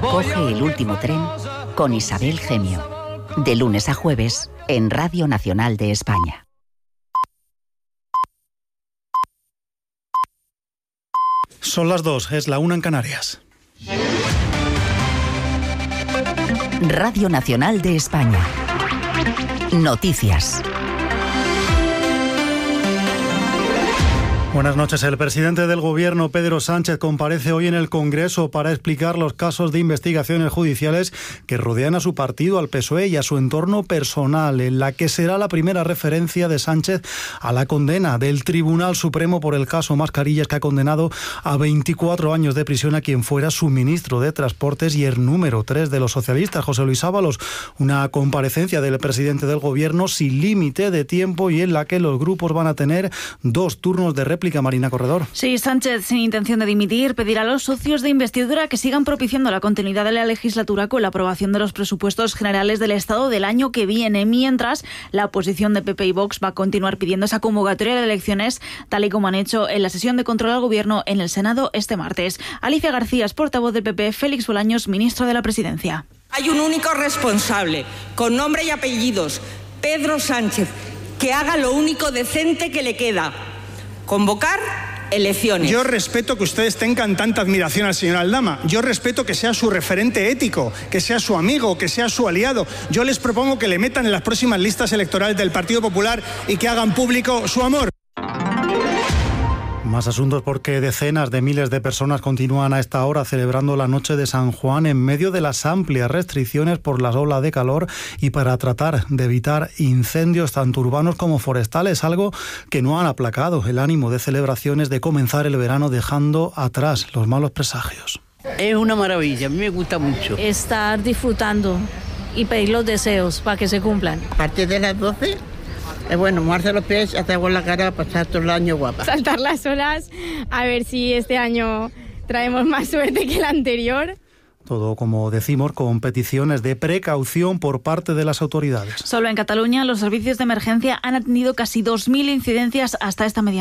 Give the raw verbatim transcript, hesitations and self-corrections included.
Coge el último tren con Isabel Gemio. De lunes a jueves en Radio Nacional de España. Son las dos, es la una en Canarias. Radio Nacional de España. Noticias. Buenas noches. El presidente del Gobierno, Pedro Sánchez, comparece hoy en el Congreso para explicar los casos de investigaciones judiciales que rodean a su partido, al P S O E y a su entorno personal, en la que será la primera referencia de Sánchez a la condena del Tribunal Supremo por el caso Mascarillas, que ha condenado a veinticuatro años de prisión a quien fuera su ministro de Transportes y el número tres de los socialistas, José Luis Ábalos. Una comparecencia del presidente del Gobierno sin límite de tiempo y en la que los grupos van a tener dos turnos de réplica. Marina Corredor. Sí, Sánchez, sin intención de dimitir, pedirá a los socios de investidura que sigan propiciando la continuidad de la legislatura con la aprobación de los presupuestos generales del Estado del año que viene, mientras la oposición de P P y Vox va a continuar pidiendo esa convocatoria de elecciones, tal y como han hecho en la sesión de control al Gobierno en el Senado este martes. Alicia García es portavoz del P P, Félix Bolaños, ministro de la Presidencia. Hay un único responsable, con nombre y apellidos, Pedro Sánchez, que haga lo único decente que le queda: convocar elecciones. Yo respeto que ustedes tengan tanta admiración al señor Aldama. Yo respeto que sea su referente ético, que sea su amigo, que sea su aliado. Yo les propongo que le metan en las próximas listas electorales del Partido Popular y que hagan público su amor. Más asuntos, porque decenas de miles de personas continúan a esta hora celebrando la noche de San Juan en medio de las amplias restricciones por la ola de calor y para tratar de evitar incendios tanto urbanos como forestales, algo que no han aplacado el ánimo de celebraciones de comenzar el verano dejando atrás los malos presagios. Es una maravilla, a mí me gusta mucho. Estar disfrutando y pedir los deseos para que se cumplan. A partir de las doce... Es bueno, mojarse los pies, hacer agua en la cara, pasar todo el año guapa. Saltar las olas, a ver si este año traemos más suerte que el anterior. Todo, como decimos, con peticiones de precaución por parte de las autoridades. Solo en Cataluña los servicios de emergencia han atendido casi dos mil incidencias hasta esta medianoche.